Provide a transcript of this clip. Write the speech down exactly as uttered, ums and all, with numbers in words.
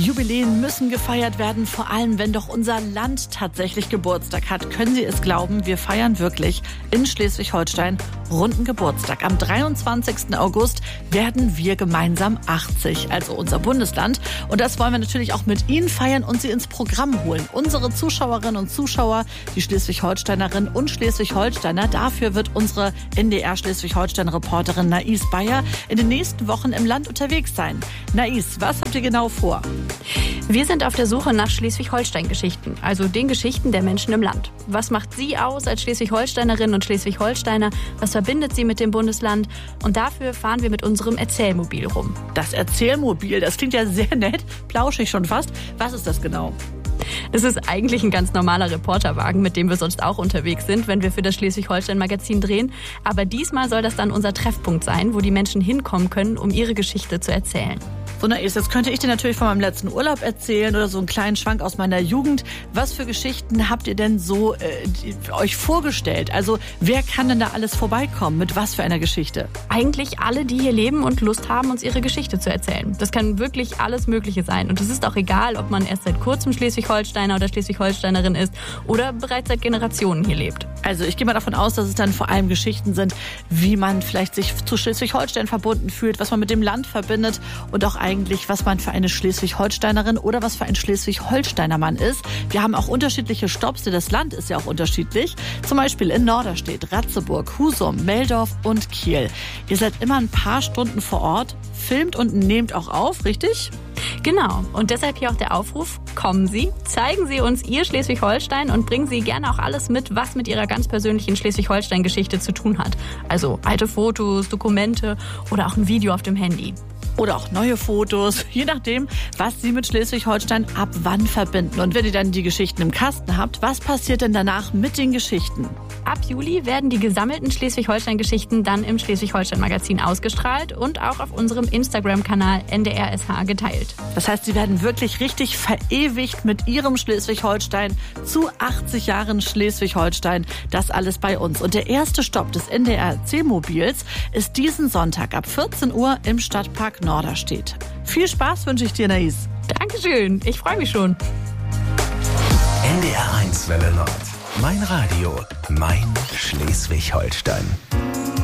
Jubiläen müssen gefeiert werden, vor allem wenn doch unser Land tatsächlich Geburtstag hat. Können Sie es glauben, wir feiern wirklich in Schleswig-Holstein runden Geburtstag. Am dreiundzwanzigsten August werden wir gemeinsam achtzig, also unser Bundesland. Und das wollen wir natürlich auch mit Ihnen feiern und Sie ins Programm holen. Unsere Zuschauerinnen und Zuschauer, die Schleswig-Holsteinerinnen und Schleswig-Holsteiner, dafür wird unsere N D R Schleswig-Holstein-Reporterin Nais Bayer in den nächsten Wochen im Land unterwegs sein. Nais, was habt ihr genau vor? Wir sind auf der Suche nach Schleswig-Holstein-Geschichten, also den Geschichten der Menschen im Land. Was macht Sie aus als Schleswig-Holsteinerinnen und Schleswig-Holsteiner? Was verbindet Sie mit dem Bundesland? Und dafür fahren wir mit unserem Erzählmobil rum. Das Erzählmobil, das klingt ja sehr nett, plauschig schon fast. Was ist das genau? Es ist eigentlich ein ganz normaler Reporterwagen, mit dem wir sonst auch unterwegs sind, wenn wir für das Schleswig-Holstein-Magazin drehen. Aber diesmal soll das dann unser Treffpunkt sein, wo die Menschen hinkommen können, um ihre Geschichte zu erzählen. So, Nais, jetzt könnte ich dir natürlich von meinem letzten Urlaub erzählen oder so einen kleinen Schwank aus meiner Jugend. Was für Geschichten habt ihr denn so äh, die, euch vorgestellt? Also wer kann denn da alles vorbeikommen? Mit was für einer Geschichte? Eigentlich alle, die hier leben und Lust haben, uns ihre Geschichte zu erzählen. Das kann wirklich alles Mögliche sein. Und es ist auch egal, ob man erst seit kurzem Schleswig-Holsteiner oder Schleswig-Holsteinerin ist oder bereits seit Generationen hier lebt. Also ich gehe mal davon aus, dass es dann vor allem Geschichten sind, wie man vielleicht sich zu Schleswig-Holstein verbunden fühlt, was man mit dem Land verbindet und auch eigentlich, was man für eine Schleswig-Holsteinerin oder was für ein Schleswig-Holsteiner Mann ist. Wir haben auch unterschiedliche Stopps, denn das Land ist ja auch unterschiedlich. Zum Beispiel in Norderstedt, Ratzeburg, Husum, Meldorf und Kiel. Ihr seid immer ein paar Stunden vor Ort, filmt und nehmt auch auf, richtig? Genau. Und deshalb hier auch der Aufruf, kommen Sie, zeigen Sie uns Ihr Schleswig-Holstein und bringen Sie gerne auch alles mit, was mit Ihrer ganz persönlichen Schleswig-Holstein-Geschichte zu tun hat. Also alte Fotos, Dokumente oder auch ein Video auf dem Handy. Oder auch neue Fotos, je nachdem, was Sie mit Schleswig-Holstein ab wann verbinden. Und wenn ihr dann die Geschichten im Kasten habt, was passiert denn danach mit den Geschichten? Ab Juli werden die gesammelten Schleswig-Holstein-Geschichten dann im Schleswig-Holstein-Magazin ausgestrahlt und auch auf unserem Instagram-Kanal N D R S H geteilt. Das heißt, Sie werden wirklich richtig verewigt mit Ihrem Schleswig-Holstein zu achtzig Jahren Schleswig-Holstein. Das alles bei uns. Und der erste Stopp des N D R Erzählmobils ist diesen Sonntag ab vierzehn Uhr im Stadtpark Norderstedt. Viel Spaß wünsche ich dir, Nais. Dankeschön, ich freue mich schon. N D R eins Welle Nord. Mein Radio, mein Schleswig-Holstein.